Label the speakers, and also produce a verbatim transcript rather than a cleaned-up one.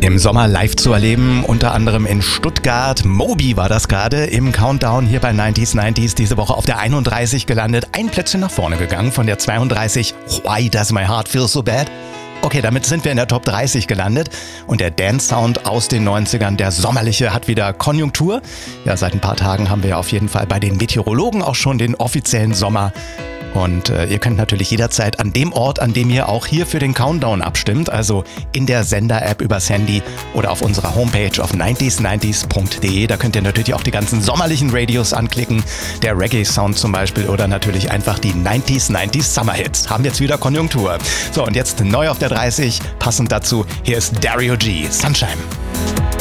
Speaker 1: Im Sommer live zu erleben, unter anderem in Stuttgart. Moby war das gerade im Countdown hier bei neunzig neunzig, diese Woche auf der einunddreißig gelandet. Ein Plätzchen nach vorne gegangen von der zweiunddreißig. Why does my heart feel so bad? Okay, damit sind wir in der Top dreißig gelandet und der Dance-Sound aus den neunzigern, der sommerliche, hat wieder Konjunktur. Ja, seit ein paar Tagen haben wir ja auf jeden Fall bei den Meteorologen auch schon den offiziellen Sommer. Und äh, ihr könnt natürlich jederzeit an dem Ort, an dem ihr auch hier für den Countdown abstimmt, also in der Sender-App übers Handy oder auf unserer Homepage auf neunzig neunzig punkt de, da könnt ihr natürlich auch die ganzen sommerlichen Radios anklicken, der Reggae-Sound zum Beispiel oder natürlich einfach die neunzig neunzig Summer-Hits. Haben jetzt wieder Konjunktur. So, und jetzt neu auf der dreißig, passend dazu, hier ist Dario G, Sunshine.